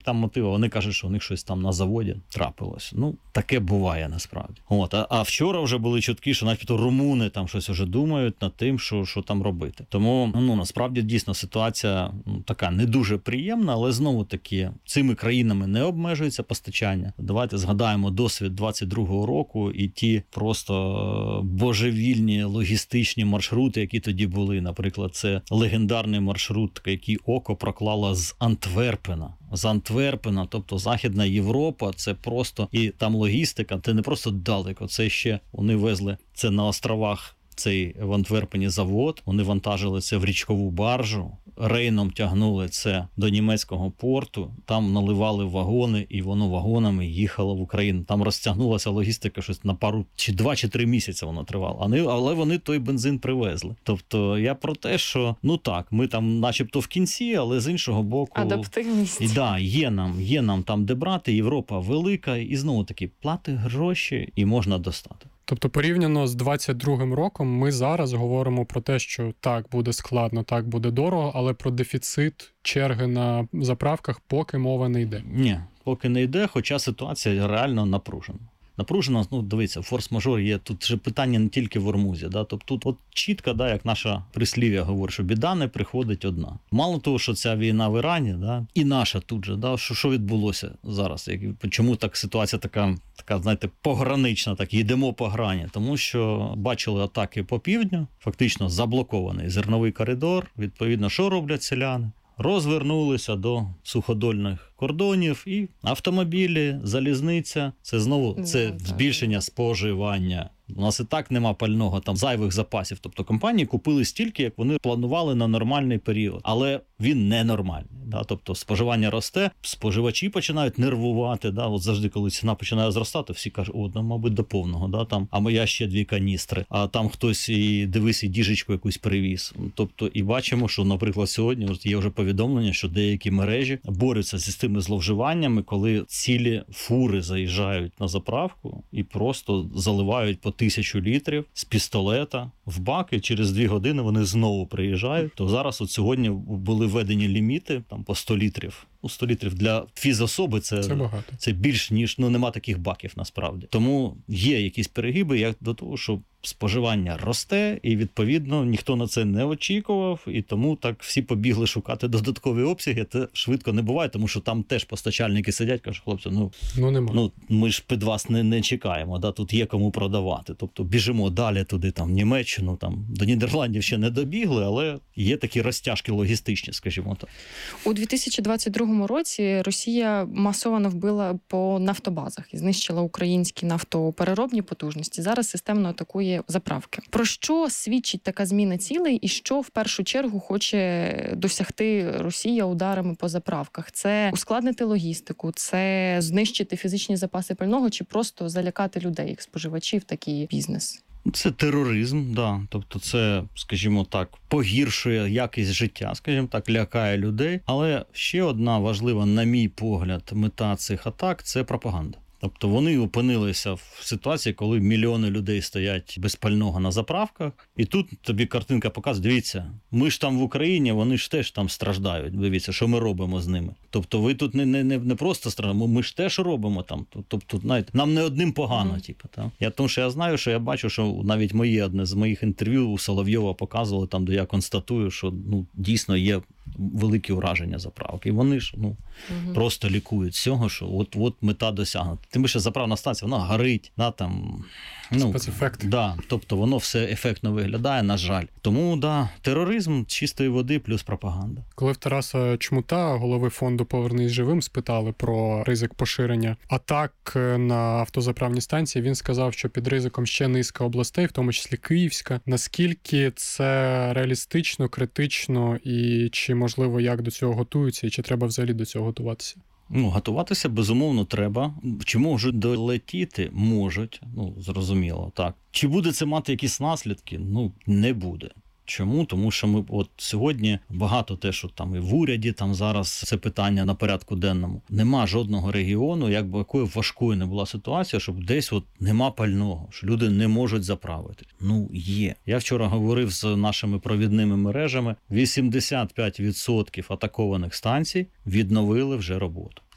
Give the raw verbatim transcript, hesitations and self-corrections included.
там мотиви? Вони кажуть, що у них щось там на заводі трапилось. Ну, таке буває насправді. От, а, а вчора вже були чутки, що навіть румуни там щось вже думають над тим, що, що там робити. Тому, ну, насправді, дійсно, ситуація ну, така не дуже приємна, але знову-таки цими країнами не обмежується постачання. Давайте згадаємо досвід двадцять другого року і ті просто божевільні логістичні маршрути, які тоді були. Наприклад, це легендарний маршрут, який ОКО проклала з Антверпена. З Антверпена, тобто Західна Європа, це просто, і там логістика, це не просто далеко, це ще вони везли це на островах, цей в Антверпені завод, вони вантажили це в річкову баржу, рейном тягнули це до німецького порту, там наливали вагони, і воно вагонами їхало в Україну. Там розтягнулася логістика щось на пару, чи два, чи три місяці воно тривало. Але вони той бензин привезли. Тобто я про те, що, ну так, ми там начебто в кінці, але з іншого боку... Адаптивність. І да, є нам, є нам там де брати, Європа велика, і знову таки, плати гроші і можна достати. Тобто порівняно з двадцять другим роком ми зараз говоримо про те, що так, буде складно, так, буде дорого, але про дефіцит черги на заправках поки мова не йде. Ні, поки не йде, хоча ситуація реально напружена. Напружено, ну, дивіться, форс-мажор є, тут же питання не тільки в Ормузі, да, тобто тут от чітко, да, як наша прислів'я говорить, що біда не приходить одна. Мало того, що ця війна в Ірані, да, і наша тут же, да, що, що відбулося зараз, як, чому так ситуація така, така, знаєте, погранична, так, йдемо по грані, тому що бачили атаки по півдню, фактично заблокований зерновий коридор, відповідно, що роблять селяни? Розвернулися до суходольних кордонів і автомобілі, залізниця. Це знову це збільшення споживання. У нас і так нема пального, там зайвих запасів. Тобто компанії купили стільки, як вони планували на нормальний період. Але він ненормальний. Да? Тобто споживання росте, споживачі починають нервувати. Да? От завжди, коли ціна починає зростати, всі кажуть, о, ну, мабуть, до повного. Да? Там, а моя ще дві каністри. А там хтось, і дивись, і діжечку якусь привіз. Тобто, і бачимо, що, наприклад, сьогодні от є вже повідомлення, що деякі мережі борються зі тими зловживаннями, коли цілі фури заїжджають на заправку і просто заливають по тисячу літрів з пістолета в баки, через дві години вони знову приїжджають. То зараз от сьогодні були введені ліміти там по сто літрів. Ну, сто літрів для фізособи це, це багато. Це більш ніж, ну, нема таких баків насправді. Тому є якісь перегиби як до того, що споживання росте, і відповідно ніхто на це не очікував, і тому так всі побігли шукати додаткові обсяги. Це швидко не буває, тому що там теж постачальники сидять, кажуть, хлопці, ну, ну, нема. ну ми ж під вас не, не чекаємо, да, тут є кому продавати. Тобто біжимо далі туди, там, в Німеччину, там, до Нідерландів ще не добігли, але є такі розтяжки логістичні, скажімо так. У дві тисячі двадцять другому році Росія масово вбила по нафтобазах і знищила українські нафтопереробні потужності. Зараз системно атакує заправки. Про що свідчить така зміна цілей і що в першу чергу хоче досягти Росія ударами по заправках? Це ускладнити логістику, це знищити фізичні запаси пального чи просто залякати людей, як споживачів, такий бізнес? Це тероризм, да. Тобто це, скажімо так, погіршує якість життя, скажімо так, лякає людей. Але ще одна важлива, на мій погляд, мета цих атак – це пропаганда. Тобто вони опинилися в ситуації, коли мільйони людей стоять без пального на заправках, і тут тобі картинка показує, дивіться, ми ж там в Україні, вони ж теж там страждають, дивіться, що ми робимо з ними. Тобто ви тут не, не, не просто страждаємо, ми ж теж робимо там. Тобто, знаєте, нам не одним погано. Mm-hmm. Типу, так? Я, тому що я знаю, що я бачу, що навіть моє одне з моїх інтерв'ю у Соловйова показували, там, де я констатую, що ну, дійсно є великі ураження заправки. І вони ж ну, угу. просто лікують всього, що от, от мета досягнута. Тим більше заправна станція, вона горить, да, там, ну, спецефект. Да, тобто воно все ефектно виглядає, на жаль. Тому, да, тероризм чистої води плюс пропаганда. Коли в Тараса Чмута, голови фонду «Повернись живим», спитали про ризик поширення атак на автозаправні станції, він сказав, що під ризиком ще низка областей, в тому числі Київська. Наскільки це реалістично, критично і чи, можливо, як до цього готуються і чи треба взагалі до цього готуватися? Ну, готуватися, безумовно, треба. Чи можуть долетіти? Можуть. Ну, зрозуміло, так. Чи буде це мати якісь наслідки? Ну, не буде. Чому? Тому що ми от сьогодні багато те, що там і в уряді там зараз це питання на порядку денному. Нема жодного регіону, якби якою важкою не була ситуація, щоб десь от нема пального, що люди не можуть заправити. Ну, є. Я вчора говорив з нашими провідними мережами, вісімдесят п'ять відсотків атакованих станцій відновили вже роботу.